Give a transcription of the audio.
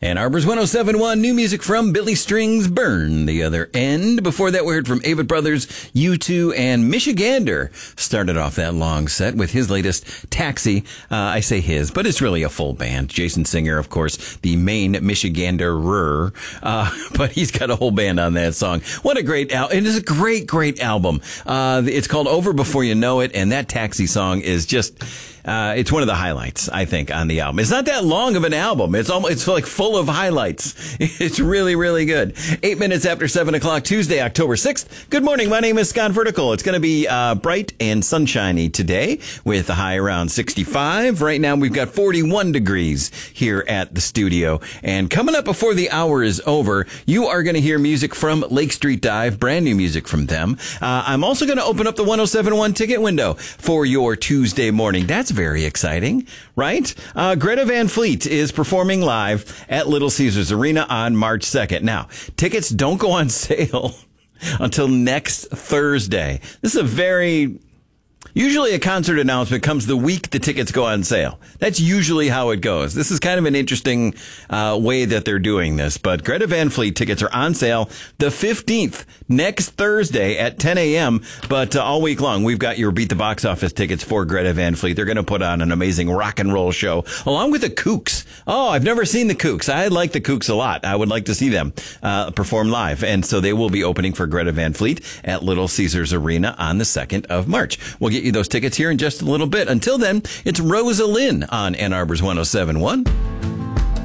Ann Arbor's 107.1, new music from Billy Strings, Burn the Other End. Before that, we heard from Avett Brothers, U2, and Michigander. Started off that long set with his latest, Taxi. I say his, but it's really a full band. Jason Singer, of course, the main Michiganderer, but he's got a whole band on that song. What a great album. It is a great, great album. It's called Over Before You Know It, and that Taxi song is just... it's one of the highlights, I think, on the album. It's not that long of an album. It's like full of highlights. It's really, really good. 8 minutes after 7 o'clock, Tuesday, October 6th. Good morning. My name is Scott Vertical. It's going to be bright and sunshiny today with a high around 65. Right now, we've got 41 degrees here at the studio. And coming up before the hour is over, you are going to hear music from Lake Street Dive, brand new music from them. I'm also going to open up the 107.1 ticket window for your Tuesday morning. That's very exciting, right? Greta Van Fleet is performing live at Little Caesars Arena on March 2nd. Now, tickets don't go on sale until next Thursday. This is usually a concert announcement comes the week the tickets go on sale. That's usually how it goes. This is kind of an interesting way that they're doing this. But Greta Van Fleet tickets are on sale the 15th, next Thursday at 10 a.m. But all week long, we've got your Beat the Box Office tickets for Greta Van Fleet. They're going to put on an amazing rock and roll show along with the Kooks. Oh, I've never seen the Kooks. I like the Kooks a lot. I would like to see them perform live. And so they will be opening for Greta Van Fleet at Little Caesars Arena on the 2nd of March. We'll get you those tickets here in just a little bit. Until then, it's Rosa Lynn on Ann Arbor's 107.1.